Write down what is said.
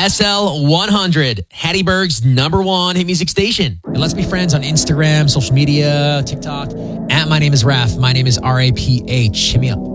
SL100, Hattiesburg's #1 hit music station. And let's be friends on Instagram, social media, TikTok. @MyNameIsRaph. My name is RAPH. Hit me up.